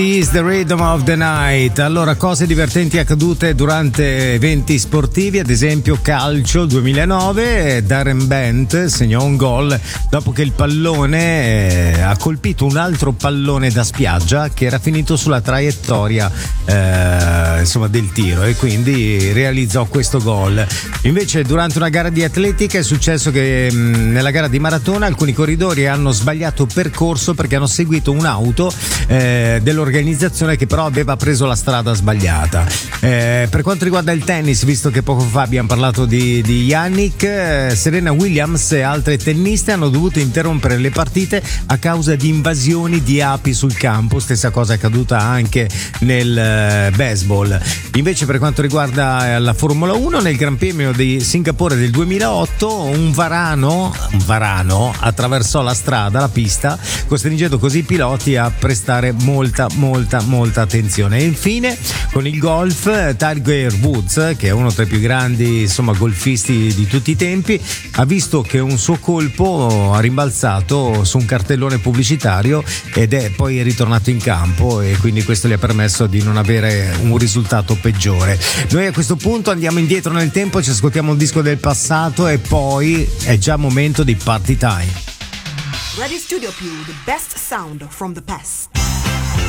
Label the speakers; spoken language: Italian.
Speaker 1: Is the Rhythm of the Night. Allora, cose divertenti accadute durante eventi sportivi, ad esempio calcio 2009, Darren Bent segnò un gol dopo che il pallone ha colpito un altro pallone da spiaggia che era finito sulla traiettoria del tiro, e quindi realizzò questo gol. Invece durante una gara di atletica è successo che nella gara di maratona alcuni corridori hanno sbagliato percorso perché hanno seguito un'auto dell'organizzazione che però aveva preso la strada sbagliata. Per quanto riguarda il tennis, visto che poco fa abbiamo parlato di Yannick, Serena Williams e altre tenniste hanno dovuto interrompere le partite a causa di invasioni di api sul campo. Stessa cosa è accaduta anche nel baseball. Invece per quanto riguarda la Formula 1, nel Gran Premio di Singapore del 2008 un varano attraversò la pista, costringendo così i piloti a prestare molta attenzione. E infine con il golf, Tiger Woods, che è uno tra i più grandi golfisti di tutti i tempi, ha visto che un suo colpo ha rimbalzato su un cartellone pubblicitario ed è poi ritornato in campo, e quindi questo gli ha permesso di non avere un risultato peggiore. Noi a questo punto andiamo indietro nel tempo, ci ascoltiamo un disco del passato e poi è già momento di party time.
Speaker 2: Radio Studio Più, the best sound from the past.